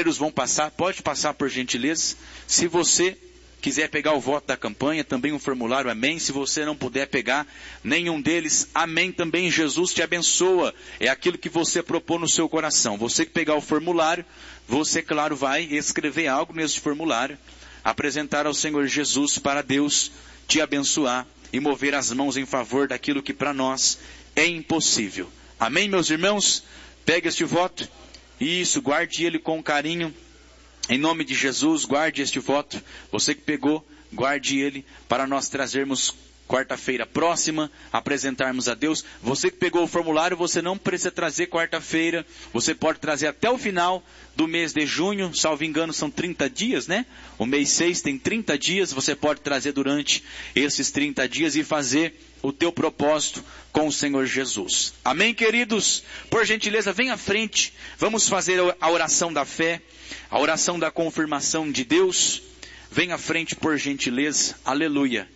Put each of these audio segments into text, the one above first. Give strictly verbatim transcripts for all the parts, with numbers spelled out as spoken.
obreiros vão passar, pode passar por gentileza. Se você quiser pegar o voto da campanha, também um formulário, amém. Se você não puder pegar nenhum deles, amém também. Jesus te abençoa. É aquilo que você propôs no seu coração. Você que pegar o formulário, você, claro, vai escrever algo nesse formulário, apresentar ao Senhor Jesus para Deus te abençoar e mover as mãos em favor daquilo que para nós é impossível. Amém, meus irmãos? Pegue este voto. Isso, guarde ele com carinho. Em nome de Jesus, guarde este voto. Você que pegou, guarde ele para nós trazermos quarta-feira próxima, apresentarmos a Deus. Você que pegou o formulário, você não precisa trazer quarta-feira. Você pode trazer até o final do mês de junho. Salvo engano, são trinta dias, né? O mês seis tem trinta dias. Você pode trazer durante esses trinta dias e fazer o teu propósito com o Senhor Jesus. Amém, queridos? Por gentileza, vem à frente. Vamos fazer a oração da fé, a oração da confirmação de Deus. Vem à frente, por gentileza. Aleluia.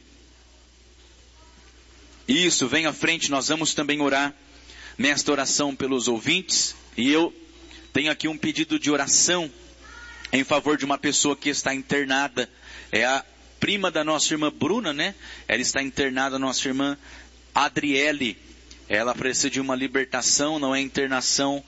Isso, vem à frente. Nós vamos também orar nesta oração pelos ouvintes. E eu tenho aqui um pedido de oração em favor de uma pessoa que está internada. É a prima da nossa irmã Bruna, né? Ela está internada, a nossa irmã Adriele. Ela precisa de uma libertação, não é internação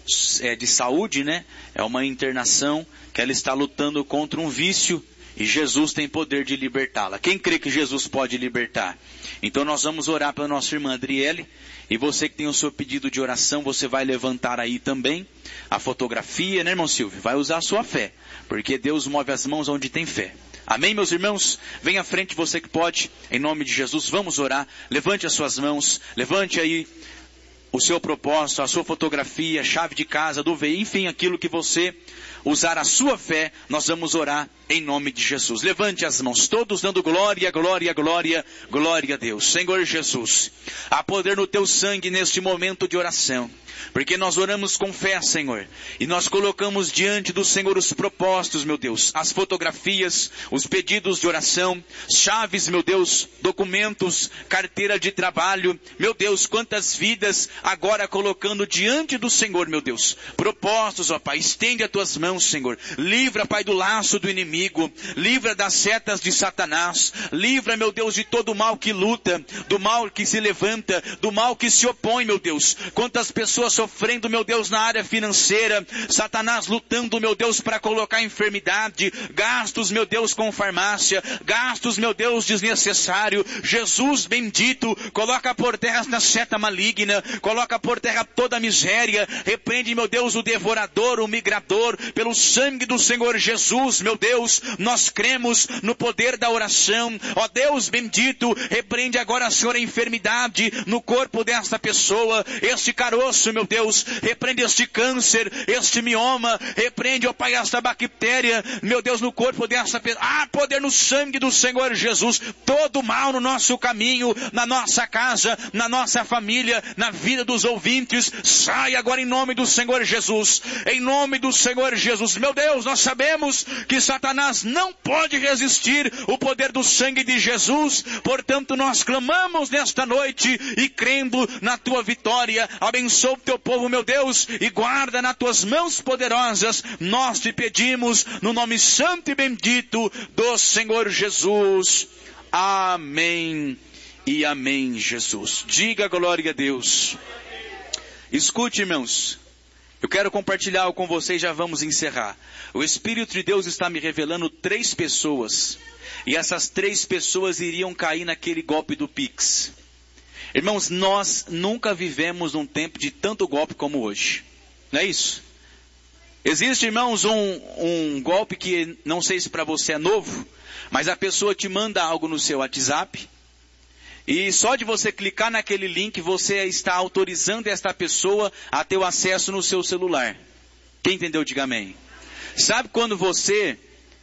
é, de saúde, né? É uma internação que ela está lutando contra um vício e Jesus tem poder de libertá-la. Quem crê que Jesus pode libertar? Então nós vamos orar pela nossa irmã Adriele. E você que tem o seu pedido de oração, você vai levantar aí também a fotografia, né, irmão Silvio? Vai usar a sua fé, porque Deus move as mãos onde tem fé. Amém, meus irmãos? Vem à frente, você que pode, em nome de Jesus, vamos orar. Levante as suas mãos, levante aí o seu propósito, a sua fotografia, chave de casa, do veículo, enfim, aquilo que você usar a sua fé, nós vamos orar em nome de Jesus. Levante as mãos, todos dando glória, glória, glória, glória a Deus. Senhor Jesus, há poder no teu sangue neste momento de oração, porque nós oramos com fé, Senhor, e nós colocamos diante do Senhor os propósitos, meu Deus, as fotografias, os pedidos de oração, chaves, meu Deus, documentos, carteira de trabalho, meu Deus, quantas vidas agora colocando diante do Senhor, meu Deus, propósitos, ó Pai, estende as tuas mãos, Senhor, livra, Pai, do laço do inimigo, livra das setas de Satanás, livra, meu Deus, de todo o mal que luta, do mal que se levanta, do mal que se opõe, meu Deus, quantas pessoas sofrendo, meu Deus, na área financeira, Satanás lutando, meu Deus, para colocar enfermidade, gastos, meu Deus, com farmácia, gastos, meu Deus, desnecessário. Jesus bendito, coloca por terra esta seta maligna, coloca por terra toda a miséria, repreende, meu Deus, o devorador, o migrador, pelo sangue do Senhor Jesus, meu Deus, nós cremos no poder da oração. Ó Deus bendito, repreende agora, Senhor, a enfermidade no corpo desta pessoa, este caroço, meu Deus, repreende este câncer, este mioma, repreende, ó Pai, esta bactéria, meu Deus, no corpo desta pessoa. Ah, poder no sangue do Senhor Jesus, todo mal no nosso caminho, na nossa casa, na nossa família, na vida dos ouvintes, sai agora em nome do Senhor Jesus, em nome do Senhor Jesus. Meu Deus, nós sabemos que Satanás não pode resistir o poder do sangue de Jesus, portanto nós clamamos nesta noite e crendo na tua vitória. Abençoa o teu povo, meu Deus, e guarda nas tuas mãos poderosas. Nós te pedimos no nome santo e bendito do Senhor Jesus. Amém e amém, Jesus. Diga glória a Deus. Escute, irmãos, eu quero compartilhar algo com vocês, já vamos encerrar. O Espírito de Deus está me revelando três pessoas, e essas três pessoas iriam cair naquele golpe do Pix. Irmãos, nós nunca vivemos num tempo de tanto golpe como hoje. Não é isso? Existe, irmãos, um, um golpe que não sei se para você é novo, mas a pessoa te manda algo no seu WhatsApp, e só de você clicar naquele link, você está autorizando esta pessoa a ter o acesso no seu celular. Quem entendeu, diga amém. Sabe quando você,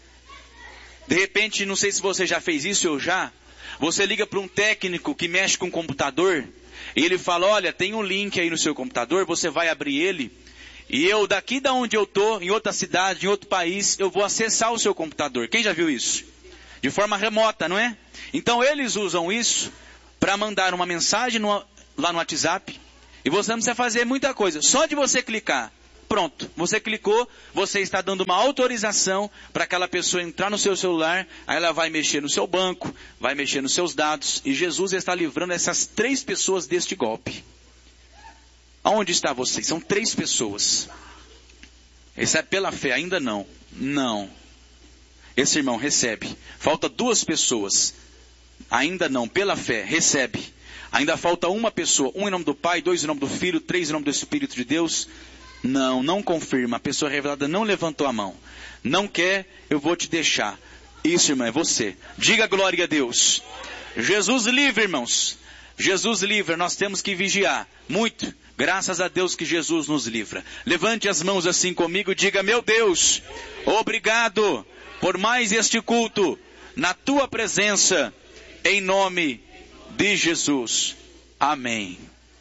de repente, não sei se você já fez isso ou já, você liga para um técnico que mexe com o computador, e ele fala, olha, tem um link aí no seu computador, você vai abrir ele, e eu daqui da onde eu estou, em outra cidade, em outro país, eu vou acessar o seu computador. Quem já viu isso? De forma remota, não é? Então eles usam isso para mandar uma mensagem no, lá no WhatsApp, e você não precisa fazer muita coisa, só de você clicar pronto. Você clicou, você está dando uma autorização para aquela pessoa entrar no seu celular, aí ela vai mexer no seu banco, vai mexer nos seus dados, e Jesus está livrando essas três pessoas deste golpe. Aonde está você? São três pessoas. Isso é pela fé, ainda não. Não. Esse irmão recebe. Falta duas pessoas. Ainda não, pela fé, recebe. Ainda falta uma pessoa. Um em nome do Pai, dois em nome do Filho, três em nome do Espírito de Deus. Não, não confirma. A pessoa revelada não levantou a mão. Não quer, eu vou te deixar. Isso, irmão, é você. Diga glória a Deus. Jesus livre, irmãos. Jesus livra, nós temos que vigiar. Muito. Graças a Deus que Jesus nos livra. Levante as mãos assim comigo e diga: meu Deus, obrigado por mais este culto na tua presença, em nome de Jesus. Amém.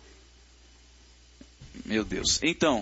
Meu Deus. Então,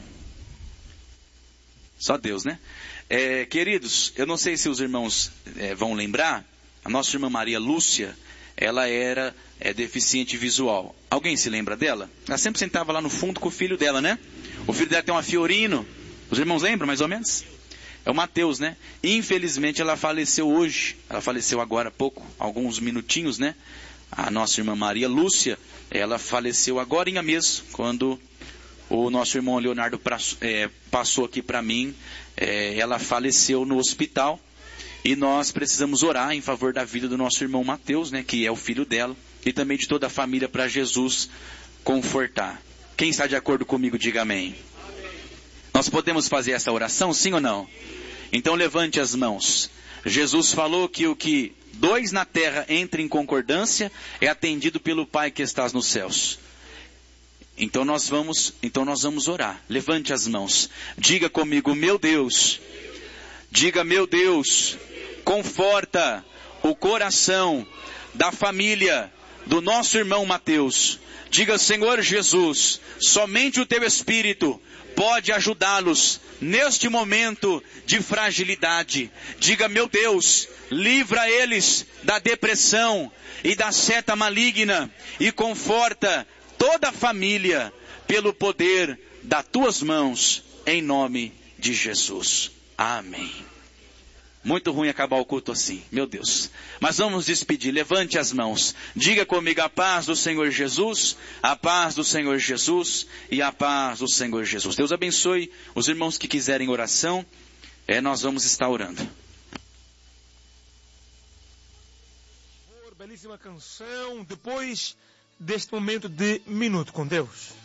só Deus, né? É, queridos, eu não sei se os irmãos é, vão lembrar, a nossa irmã Maria Lúcia, ela era é, deficiente visual. Alguém se lembra dela? Ela sempre sentava lá no fundo com o filho dela, né? O filho dela tem uma Fiorino. Os irmãos lembram mais ou menos? É o Mateus, né? Infelizmente ela faleceu hoje. Ela faleceu agora há pouco, alguns minutinhos, né? A nossa irmã Maria Lúcia, ela faleceu agorinha mesmo, quando o nosso irmão Leonardo é, passou aqui para mim. É, ela faleceu no hospital. E nós precisamos orar em favor da vida do nosso irmão Mateus, né, que é o filho dela, e também de toda a família, para Jesus confortar. Quem está de acordo comigo, diga amém. Amém. Nós podemos fazer essa oração, sim ou não? Então levante as mãos. Jesus falou que o que dois na terra entrem em concordância é atendido pelo Pai que estás nos céus. Então nós vamos, então nós vamos orar. Levante as mãos. Diga comigo: meu Deus. Diga: meu Deus. Conforta o coração da família do nosso irmão Mateus. Diga: Senhor Jesus, somente o teu Espírito pode ajudá-los neste momento de fragilidade. Diga: meu Deus, livra eles da depressão e da seta maligna e conforta toda a família pelo poder das tuas mãos, em nome de Jesus. Amém. Muito ruim acabar o culto assim, meu Deus. Mas vamos nos despedir, levante as mãos. Diga comigo: a paz do Senhor Jesus, a paz do Senhor Jesus e a paz do Senhor Jesus. Deus abençoe os irmãos que quiserem oração, é, nós vamos estar orando. Belíssima canção, depois deste momento de Minuto com Deus.